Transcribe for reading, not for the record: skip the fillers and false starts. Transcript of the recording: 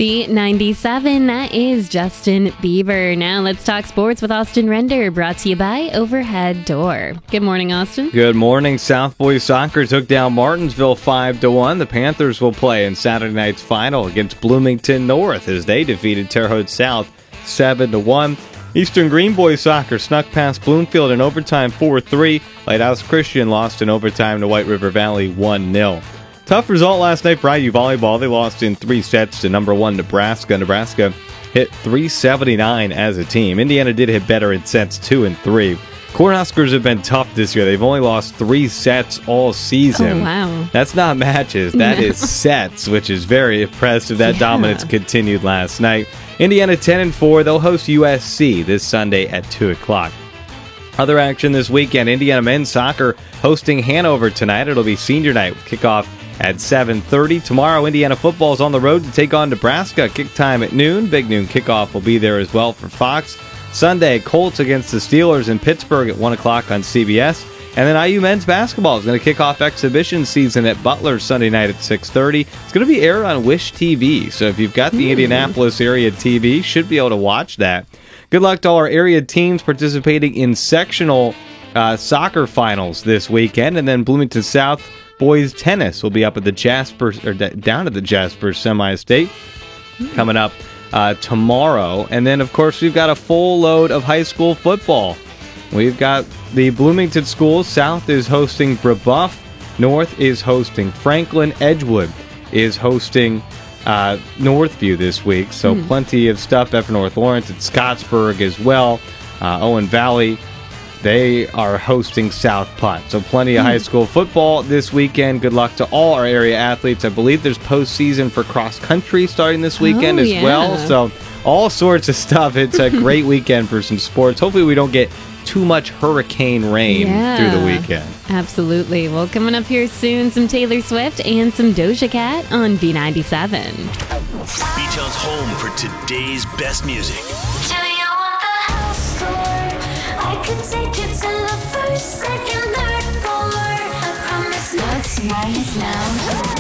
B97, that is Justin Bieber. Now let's talk sports with Austin Render, brought to you by Overhead Door. Good morning, Austin. Good morning. South Boys Soccer took down Martinsville 5-1. The Panthers will play in Saturday night's final against Bloomington North as they defeated Terre Haute South 7-1. Eastern Green Boys Soccer snuck past Bloomfield in overtime 4-3. Lighthouse Christian lost in overtime to White River Valley 1-0. Tough result last night for IU Volleyball. They lost in 3 sets to number 1 Nebraska. Nebraska hit 379 as a team. Indiana did hit better in sets 2 and 3. Cornhuskers have been tough this year. They've only lost 3 sets all season. Oh, wow. That's not matches. That is sets, which is very impressive. That dominance continued last night. Indiana 10-4. They'll host USC this Sunday at 2 o'clock. Other action this weekend, Indiana men's soccer hosting Hanover tonight. It'll be senior night with kickoff at 7:30. Tomorrow, Indiana football is on the road to take on Nebraska. Kick time at noon. Big noon kickoff will be there as well for Fox. Sunday, Colts against the Steelers in Pittsburgh at 1 o'clock on CBS. And then IU men's basketball is going to kick off exhibition season at Butler Sunday night at 6:30. It's going to be aired on Wish TV. So if you've got the Indianapolis area TV, should be able to watch that. Good luck to all our area teams participating in sectional soccer finals this weekend. And then Bloomington South boys tennis will be up at the Jasper, or down at the Jasper Semi-State coming up tomorrow. And then, of course, we've got a full load of high school football. We've got the Bloomington schools. South is hosting Brebeuf. North is hosting Franklin. Edgewood is hosting Northview this week. So plenty of stuff at North Lawrence and Scottsburg as well. Owen Valley, they are hosting South Putt. So plenty of high school football this weekend. Good luck to all our area athletes. I believe there's postseason for cross country starting this weekend well. So all sorts of stuff. It's a great weekend for some sports. Hopefully we don't get too much hurricane rain through the weekend. Absolutely. Well, coming up here soon, some Taylor Swift and some Doja Cat on B97. B-Town's home for today's best music. Do you want the house tour? I could take you to the first, second, third floor. I promise not tonight now.